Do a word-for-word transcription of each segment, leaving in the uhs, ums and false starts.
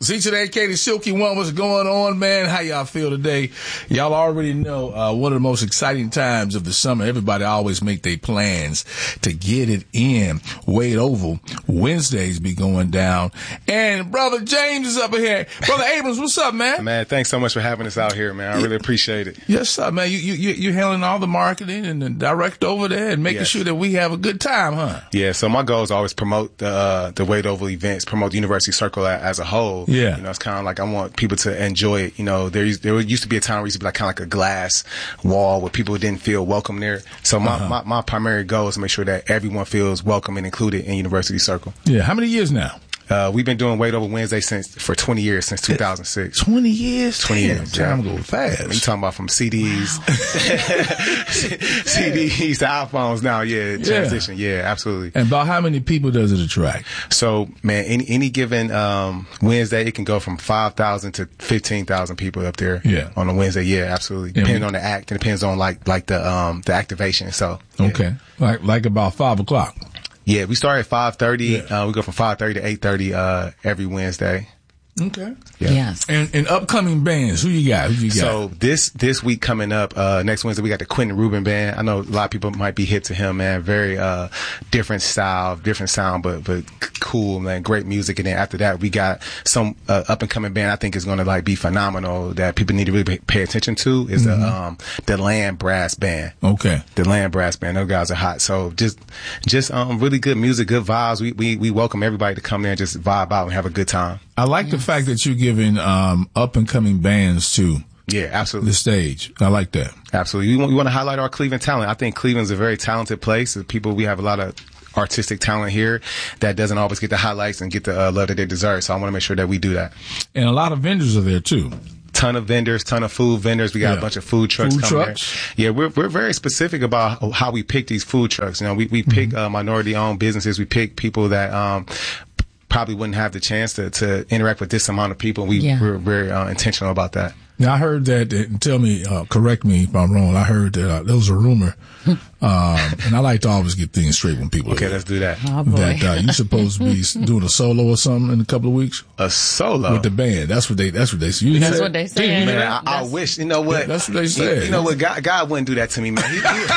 Z to the A K, the Silky One. What's going on, man? How y'all feel today? Y'all already know uh, one of the most exciting times of the summer. Everybody always make their plans to get it in. Wade Oval Wednesdays be going down. And Brother James is up here. Brother Abrams, what's up, man? Man, thanks so much for having us out here, man. I really appreciate it. Yes, sir, man. You, you, you're handling all the marketing and the direct over there and making yes. sure that we have a good time, huh? Yeah, so my goal is always promote the, uh, the Wade Oval events, promote the University Circle as a whole. Yeah. You know, it's kind of like I want people to enjoy it. You know, there used, there used to be a time where it used to be like kind of like a glass wall where people didn't feel welcome there. So my, uh-huh. my, my primary goal is to make sure that everyone feels welcome and included in University Circle. Yeah. How many years now? Uh, we've been doing Wade Oval Wednesday since for twenty years, since two thousand six. twenty years? twenty years. Time yeah. go fast. You talking about from C Ds, wow. C Ds to iPhones now, yeah, transition. Yeah. yeah, absolutely. And about how many people does it attract? So, man, any, any given, um, Wednesday, it can go from five thousand to fifteen thousand people up there. Yeah. On a Wednesday. Yeah, absolutely. Yeah, Depending we, on the act, and depends on like, like the, um, the activation. So. Yeah. Okay. Like, like about five o'clock. Yeah, we start at five thirty. Yeah. Uh, we go from five thirty to eight thirty, uh, every Wednesday. Okay. Yeah. Yes. And, and upcoming bands, who you got? Who you got? So this, this week coming up, uh, next Wednesday, we got the Quentin Rubin Band. I know a lot of people might be hip to him, man. Very, uh, different style, different sound, but, but cool, man. Great music. And then after that, we got some, uh, up and coming band I think is going to like be phenomenal that people need to really pay attention to is mm-hmm. the, um, the Land Brass Band. Okay. The Land Brass Band. Those guys are hot. So just, just, um, really good music, good vibes. We, we, we welcome everybody to come there and just vibe out and have a good time. I like yes. the fact that you're giving um, up-and-coming bands to yeah, absolutely. the stage. I like that. Absolutely. We want, we want to highlight our Cleveland talent. I think Cleveland's a very talented place. People, we have a lot of artistic talent here that doesn't always get the highlights and get the uh, love that they deserve. So I want to make sure that we do that. And a lot of vendors are there, too. Ton of vendors, ton of food vendors. We got yeah. a bunch of food trucks food coming trucks. there. Yeah, we're we're very specific about how we pick these food trucks. You know, we we pick mm-hmm. uh, minority-owned businesses. We pick people that um probably wouldn't have the chance to, to interact with this amount of people. We, yeah. We're very uh, intentional about that. Now, I heard that, and tell me, uh, correct me if I'm wrong, I heard that uh, there was a rumor, um, and I like to always get things straight when people Okay, are let's do that. Oh, boy. That uh, you're supposed to be doing a solo or something in a couple of weeks? A solo? With the band. That's what they, that's what they say. You that's said, what they say. Man, I, I wish, you know what? Yeah, that's what they said. You, you know what? God, God wouldn't do that to me, man. He, he,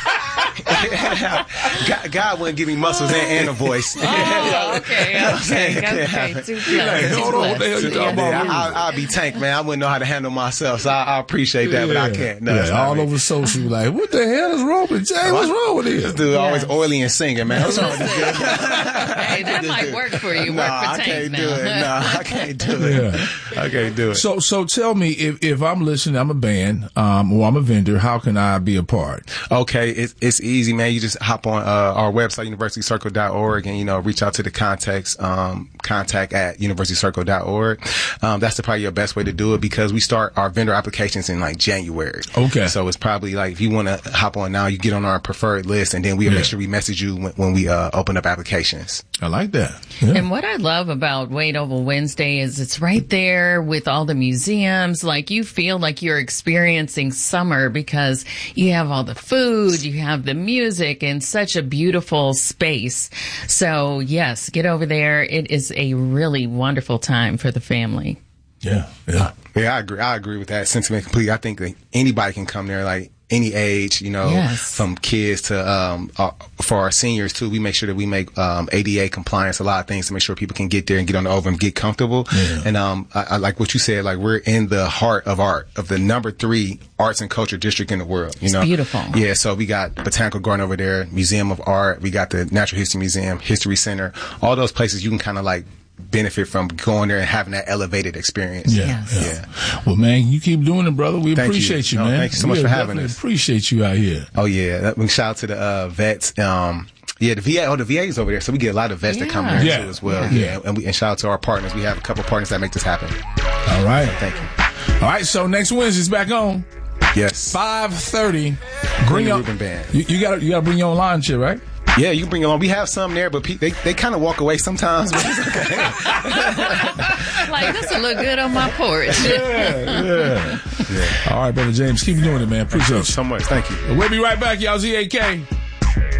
God, God wouldn't give me muscles and, and a voice. Oh, okay, okay, okay. Too close. Hold on, what the hell you talking about? I, I'll be Tank, man. I wouldn't know how to handle myself, so I, I appreciate that, yeah. but I can't. No, yeah, all over social, like, what the hell is wrong with Jay? What's wrong with this? This dude yeah. always oily and singing, man. What's wrong with this dude? Hey, that might work for you. No, work for I Tank can't now. do it. No, I can't do it. Yeah. I can't do it. So, so tell me, if, if I'm listening, I'm a band, um, or I'm a vendor, how can I be a part? Okay, it's, it's easy, man. You just hop on, uh, our website, university circle dot org, and, you know, reach out to the contacts, um, contact at university circle dot org. Um, that's the, probably your best way to do it because we start our vendor applications in like January. Okay. So it's probably like, if you want to hop on now, you get on our preferred list, and then we'll yeah. make sure we message you when, when we, uh, open up applications. I like that. Yeah. And what I love about Wade Oval Wednesday is it's right there with all the museums. Like you feel like you're experiencing summer because you have all the food, you have the music, and such a beautiful space. So yes, get over there. It is a really wonderful time for the family. Yeah, yeah, yeah. I agree. I agree with that sentiment completely. I think that anybody can come there, like any age, you know, yes. from kids to um uh, for our seniors too. We make sure that we make um A D A compliance, a lot of things to make sure people can get there and get on the over and get comfortable. Yeah. And um I, I like what you said. Like we're in the heart of art, of the number three arts and culture district in the world. You it's know, beautiful. Yeah. So we got Botanical Garden over there, Museum of Art. We got the Natural History Museum, History Center. All those places you can kind of like benefit from going there and having that elevated experience. Yeah, yes. yeah. yeah. Well, man, you keep doing it, brother. We thank appreciate you, you man. No, thank you so much we for having us. Appreciate you out here. Oh yeah, shout out to the uh, vets. Um, yeah, the V A. Oh, the V A is over there, so we get a lot of vets yeah. that come there yeah. too as well. Yeah. Yeah, and, we, and shout out to our partners. We have a couple partners that make this happen. All right, thank you. All right, so next Wednesday's back on. Yes, five thirty. Bring your Rubin Band. You, you got you got to bring your own lawn chair, right? Yeah, you can bring it on. We have some there, but pe- they they kind of walk away sometimes. But it's okay. Like, this will look good on my porch. yeah, yeah, yeah. All right, Brother James, keep doing it, man. Appreciate you so much. Thank you. We'll be right back, y'all. Z A K.